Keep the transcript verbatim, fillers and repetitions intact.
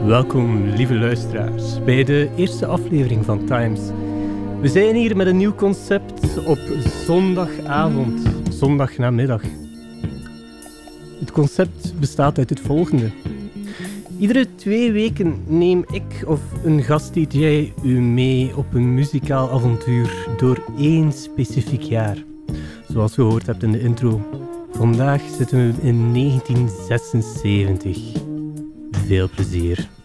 Welkom, lieve luisteraars, bij de eerste aflevering van Times. We zijn hier met een nieuw concept op zondagavond, zondagnamiddag. Het concept bestaat uit het volgende. Iedere twee weken neem ik of een gast-D J u mee op een muzikaal avontuur door één specifiek jaar. Zoals je gehoord hebt in de intro. Vandaag zitten we in negentien zesenzeventig. Veel plezier.